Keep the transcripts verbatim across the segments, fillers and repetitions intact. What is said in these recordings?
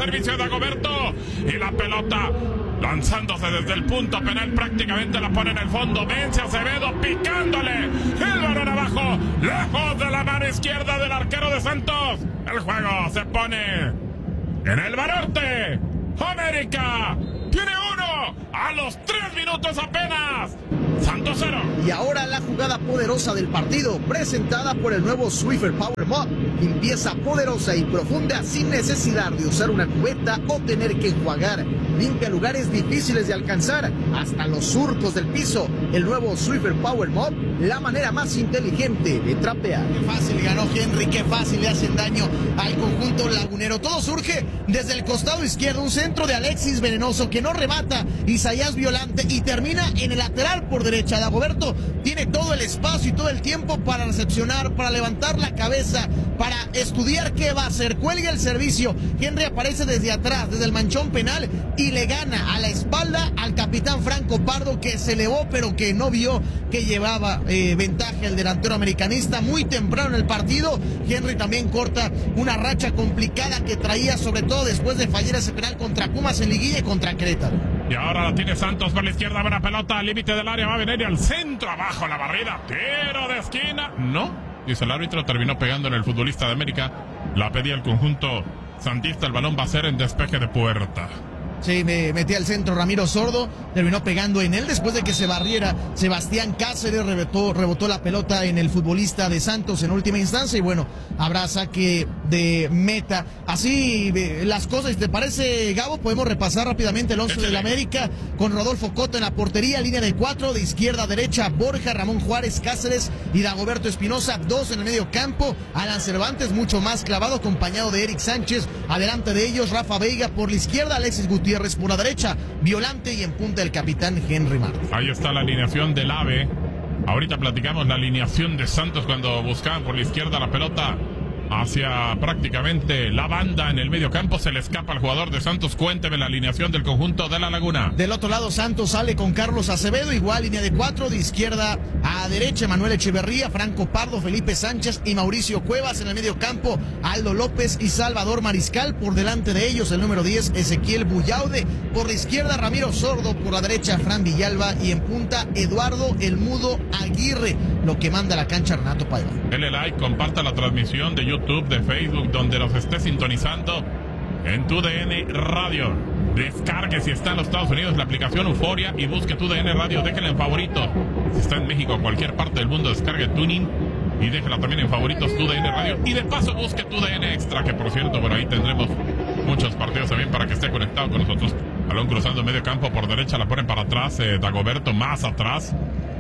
servicio de Dagoberto. Y la pelota lanzándose desde el punto penal, prácticamente la pone en el fondo. Vence Acevedo picándole. El balón abajo, lejos de la mano izquierda del arquero de Santos. El juego se pone en el Banorte. América tiene uno a los tres minutos apenas. Santos cero. Y ahora la jugada poderosa del partido, presentada por el nuevo Swiffer Power Mop. Limpieza poderosa y profunda sin necesidad de usar una cubeta o tener que enjuagar. Limpia lugares difíciles de alcanzar, hasta los surcos del piso. El nuevo Swiffer Power Mop, la manera más inteligente de trapear. Qué fácil ganó Henry, qué fácil le hacen daño al conjunto lagunero. Todo surge desde el costado izquierdo, un centro de Alexis Venenoso que no remata Isaías Violante y termina en el lateral por derecha. Dagoberto tiene todo el espacio y todo el tiempo para recepcionar, para levantar la cabeza, para estudiar qué va a hacer. Cuelga el servicio. Henry aparece desde atrás, desde el manchón penal, y le gana a la espalda al capitán Franco Pardo, que se elevó pero que no vio que llevaba eh, ventaja el delantero americanista muy temprano en el partido. Henry también corta una racha complicada que traía, sobre todo después de fallar ese penal contra Pumas en liguilla y contra Querétaro. Y ahora la tiene Santos por la izquierda, buena pelota al límite del área, va a venir al centro, abajo la barrida, tiro de esquina, no, dice el árbitro, terminó pegando en el futbolista de América, la pedía el conjunto santista, el balón va a ser en despeje de puerta. Sí, me metí al centro Ramiro Sordo, terminó pegando en él después de que se barriera Sebastián Cáceres, rebotó, rebotó la pelota en el futbolista de Santos en última instancia y bueno, habrá saque de meta. Así eh, las cosas, ¿te parece, Gabo? Podemos repasar rápidamente el once del América con Rodolfo Cota en la portería, línea de cuatro, de izquierda a derecha, Borja, Ramón Juárez, Cáceres y Dagoberto Espinosa, dos en el medio campo, Alan Cervantes mucho más clavado, acompañado de Eric Sánchez, adelante de ellos Rafa Veiga por la izquierda, Alexis Gutiérrez por la derecha, Violante y en punta el capitán Henry Martín. Ahí está la alineación del AVE. Ahorita platicamos la alineación de Santos cuando buscaban por la izquierda la pelota hacia prácticamente la banda en el medio campo. Se le escapa al jugador de Santos. Cuénteme la alineación del conjunto de La Laguna. Del otro lado Santos sale con Carlos Acevedo, igual línea de cuatro, de izquierda a derecha Manuel Echeverría, Franco Pardo, Felipe Sánchez y Mauricio Cuevas. En el medio campo Aldo López y Salvador Mariscal, por delante de ellos el número diez Ezequiel Bullaude, por la izquierda Ramiro Sordo, por la derecha Fran Villalba y en punta Eduardo El Mudo Aguirre, lo que manda la cancha Renato Paiva. Dele like, comparta la transmisión de YouTube, de Facebook, donde nos esté sintonizando en Tu D N Radio. Descargue si está en los Estados Unidos la aplicación Euforia y busque Tu D N Radio, déjela en favoritos. Si está en México o cualquier parte del mundo, descargue Tuning y déjela también en favoritos Tu D N Radio. Y de paso busque Tu D N Extra, que por cierto, bueno, ahí tendremos muchos partidos también para que esté conectado con nosotros. Balón cruzando medio campo por derecha, la ponen para atrás, eh, Dagoberto más atrás.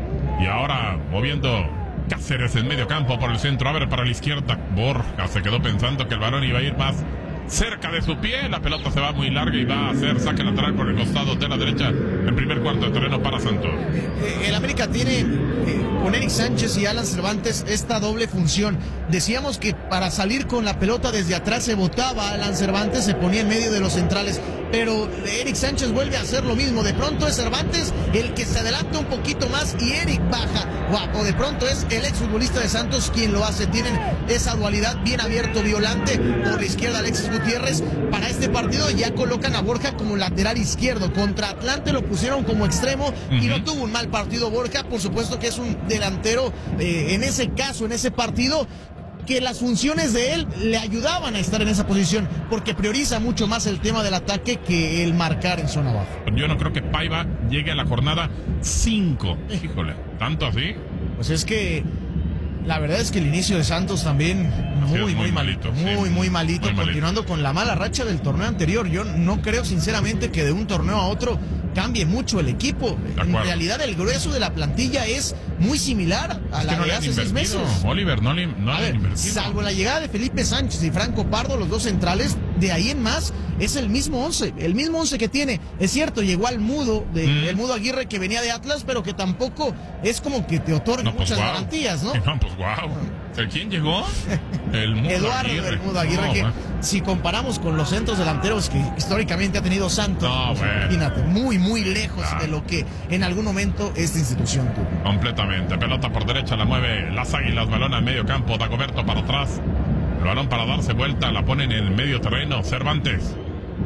Y ahora moviendo Cáceres en medio campo por el centro, a ver para la izquierda, Borja se quedó pensando que el balón iba a ir más cerca de su pie, la pelota se va muy larga y va a hacer saque lateral por el costado de la derecha en primer cuarto de terreno para Santos. Eh, el América tiene eh, con Eric Sánchez y Alan Cervantes esta doble función. Decíamos que para salir con la pelota desde atrás se botaba Alan Cervantes, se ponía en medio de los centrales, pero Eric Sánchez vuelve a hacer lo mismo. De pronto es Cervantes el que se adelanta un poquito más y Eric baja, o de pronto es el exfutbolista de Santos quien lo hace. Tienen esa dualidad bien abierto, Violante por la izquierda, Alexis Gutiérrez. Para este partido ya colocan a Borja como lateral izquierdo. Contra Atlante lo pusieron como extremo uh-huh. y no tuvo un mal partido Borja. Por supuesto que es un delantero eh, en ese caso, en ese partido, que las funciones de él le ayudaban a estar en esa posición, porque prioriza mucho más el tema del ataque que el marcar en zona baja. Yo no creo que Paiva llegue a la jornada cinco. Híjole, ¿tanto así? Pues es que la verdad es que el inicio de Santos también muy, sí, muy, muy malito. Muy, sí, muy malito, muy continuando malito. Con la mala racha del torneo anterior. Yo no creo sinceramente que de un torneo a otro cambie mucho el equipo. En realidad el grueso de la plantilla es muy similar a es la no de hace seis meses. Oliver, no le, no a le ver, invertido. Salvo la llegada de Felipe Sánchez y Franco Pardo, los dos centrales, de ahí en más es el mismo once, el mismo once que tiene. Es cierto, llegó al Mudo, de, mm. el Mudo Aguirre que venía de Atlas, pero que tampoco es como que te otorga no, pues, muchas wow. garantías, ¿no? No, pues wow. ¿Quién llegó? El Mudo Eduardo Aguirre. del Mudo Aguirre, no, que man. si comparamos con los centros delanteros que históricamente ha tenido Santos, no, pues, bueno. imagínate, muy, muy lejos ah. de lo que en algún momento esta institución tuvo. Completamente. Pelota por derecha, la mueve las Águilas, balón al medio campo, Dagoberto para atrás. El balón para darse vuelta, la pone en el medio terreno, Cervantes.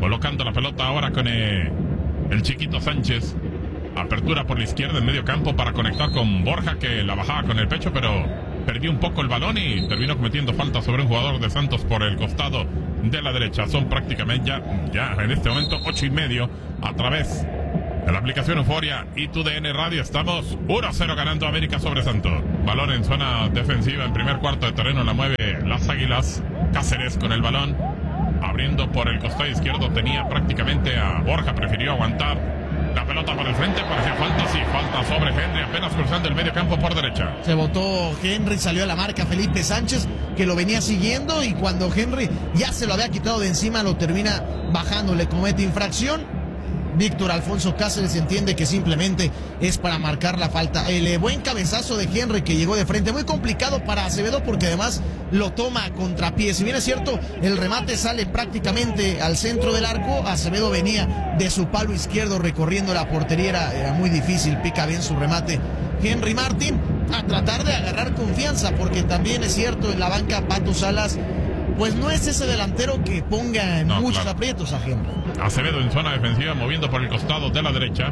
colocando la pelota ahora con eh, el Chiquito Sánchez. Apertura por la izquierda en medio campo para conectar con Borja, que la bajaba con el pecho, pero perdió un poco el balón y terminó cometiendo falta sobre un jugador de Santos por el costado de la derecha. Son prácticamente ya, ya en este momento ocho y medio a través de la aplicación Euforia y tu D N Radio. Estamos uno a cero ganando América sobre Santos. Balón en zona defensiva en primer cuarto de terreno, la mueve las Águilas. Cáceres con el balón, abriendo por el costado izquierdo, tenía prácticamente a Borja, prefirió aguantar. La pelota para el frente, parecía falta, sí, falta sobre Henry, apenas cruzando el medio campo por derecha. Se botó Henry, salió a la marca Felipe Sánchez, que lo venía siguiendo, y cuando Henry ya se lo había quitado de encima, lo termina bajando, le comete infracción. Víctor Alfonso Cáceres entiende que simplemente es para marcar la falta. El eh, buen cabezazo de Henry que llegó de frente, muy complicado para Acevedo porque además lo toma a contrapié. Si bien es cierto, el remate sale prácticamente al centro del arco, Acevedo venía de su palo izquierdo recorriendo la portería, era, era muy difícil, pica bien su remate Henry Martin, a tratar de agarrar confianza, porque también es cierto, en la banca Pato Salas pues no es ese delantero que ponga en no, muchos claro. aprietos a Henry. Acevedo en zona defensiva, moviendo por el costado de la derecha.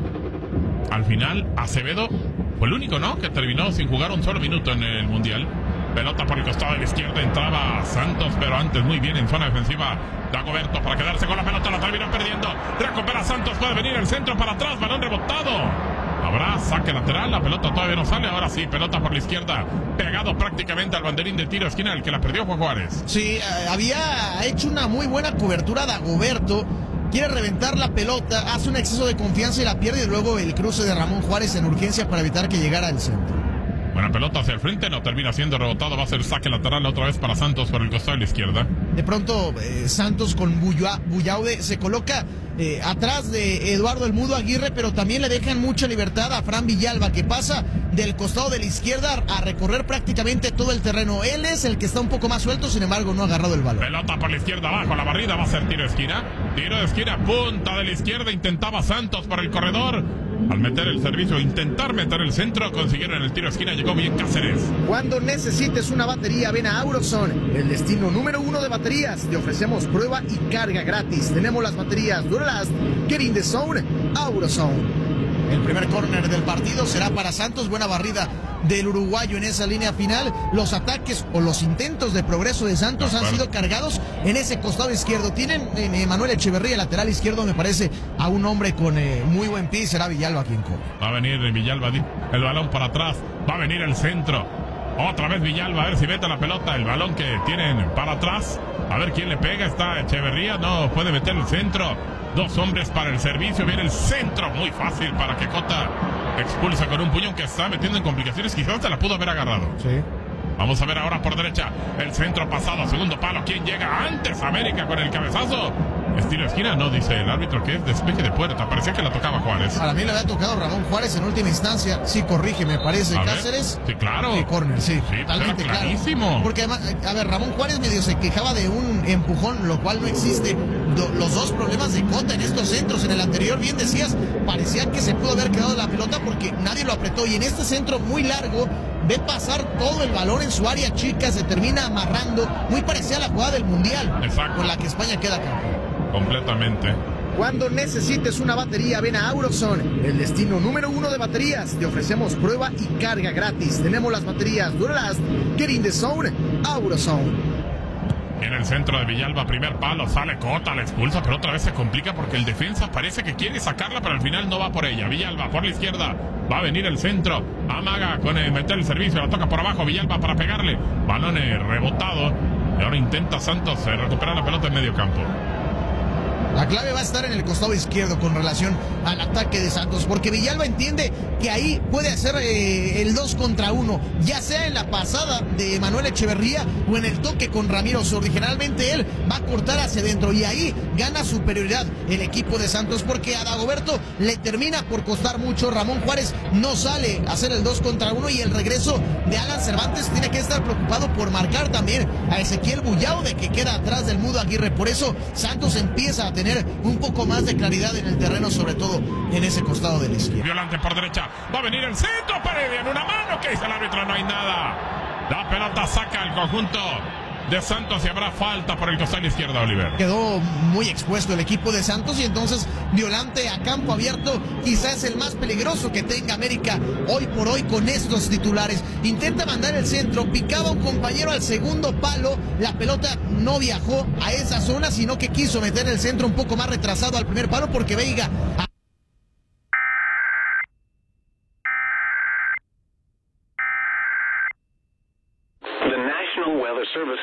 Al final, Acevedo fue el único, ¿no?, que terminó sin jugar un solo minuto en el Mundial. Pelota por el costado de la izquierda, entraba Santos, pero antes muy bien en zona defensiva Dagoberto para quedarse con la pelota, la terminó perdiendo. Recupera Santos, puede venir el centro para atrás, balón rebotado. Habrá saque lateral, la pelota todavía no sale, ahora sí, pelota por la izquierda, pegado prácticamente al banderín de tiro de esquina, el que la perdió fue Juárez. Sí, eh, había hecho una muy buena cobertura Dagoberto, quiere reventar la pelota, hace un exceso de confianza y la pierde, y luego el cruce de Ramón Juárez en urgencia para evitar que llegara al centro. Buena pelota hacia el frente, no termina siendo rebotado, va a ser saque lateral otra vez para Santos por el costado de la izquierda. De pronto eh, Santos con Bullaude se coloca eh, atrás de Eduardo El Mudo Aguirre, pero también le dejan mucha libertad a Fran Villalba, que pasa del costado de la izquierda a recorrer prácticamente todo el terreno. Él es el que está un poco más suelto, sin embargo no ha agarrado el balón. Pelota por la izquierda abajo, la barrida, va a ser tiro de esquina. Tiro de esquina, punta de la izquierda, intentaba Santos por el corredor. Al meter el servicio, intentar meter el centro, consiguieron el tiro de esquina, llegó bien Cáceres. Cuando necesites una batería, ven a Auroson, el destino número uno de baterías. Te ofrecemos prueba y carga gratis. Tenemos las baterías Duralast, Get in the Zone, Auroson. El primer córner del partido será para Santos, buena barrida del uruguayo en esa línea final. Los ataques o los intentos de progreso de Santos han sido cargados en ese costado izquierdo. Tienen en eh, Manuel Echeverría, lateral izquierdo, me parece a un hombre con eh, muy buen pie, será Villalba quien corre. Va a venir Villalba, el balón para atrás, va a venir el centro. Otra vez Villalba, a ver si mete la pelota, el balón que tienen para atrás. A ver quién le pega, está Echeverría, no puede meter el centro. Dos hombres para el servicio, viene el centro, muy fácil para que Cota expulsa con un puñón que está metiendo en complicaciones, quizás te la pudo haber agarrado. Sí. Vamos a ver ahora por derecha, el centro pasado, segundo palo, ¿quién llega antes? América con el cabezazo. Estilo esquina, no, dice el árbitro que es despeje de puerta, parecía que la tocaba Juárez. Para mí le había tocado Ramón Juárez en última instancia, sí, corrige, me parece, a Cáceres. Ver, sí, claro. Y córner, sí, sí, totalmente clarísimo. Claro. Porque además, a ver, Ramón Juárez medio se quejaba de un empujón, lo cual no existe. Do, los dos problemas de Cota en estos centros, en el anterior, bien decías, parecía que se pudo haber quedado la pelota porque nadie lo apretó, y en este centro muy largo, ve pasar todo el balón en su área chica, se termina amarrando, muy parecida a la jugada del Mundial. Exacto. Con la que España queda campeón. Completamente. Cuando necesites una batería, ven a Auroson, el destino número uno de baterías. Te ofrecemos prueba y carga gratis. Tenemos las baterías Duralast, Get in the Zone, Auroson. En el centro de Villalba, primer palo, sale Cota, la expulsa, pero otra vez se complica porque el defensa parece que quiere sacarla, pero al final no va por ella. Villalba por la izquierda, va a venir el centro, amaga con el meter el servicio, la toca por abajo, Villalba para pegarle, balón rebotado, y ahora intenta Santos recuperar la pelota en medio campo. La clave va a estar en el costado izquierdo con relación al ataque de Santos, porque Villalba entiende que ahí puede hacer eh, el dos contra uno, ya sea en la pasada de Manuel Echeverría o en el toque con Ramiro Sordi. Generalmente él va a cortar hacia adentro y ahí gana superioridad el equipo de Santos, porque a Dagoberto le termina por costar mucho. Ramón Juárez no sale a hacer el dos contra uno, y el regreso de Alan Cervantes tiene que estar preocupado por marcar también a Ezequiel Bullaude, que queda atrás del Mudo Aguirre. Por eso Santos empieza a tener tener un poco más de claridad en el terreno, sobre todo en ese costado de la izquierda. Violante por derecha, va a venir el centro, Paredes en una mano, que dice el árbitro, no hay nada. La pelota saca el conjunto de Santos y habrá falta por el costado izquierdo, Oliver. Quedó muy expuesto el equipo de Santos y entonces Violante a campo abierto quizás es el más peligroso que tenga América hoy por hoy con estos titulares. Intenta mandar el centro, picaba un compañero al segundo palo, la pelota no viajó a esa zona, sino que quiso meter el centro un poco más retrasado al primer palo porque Veiga... The National Weather Service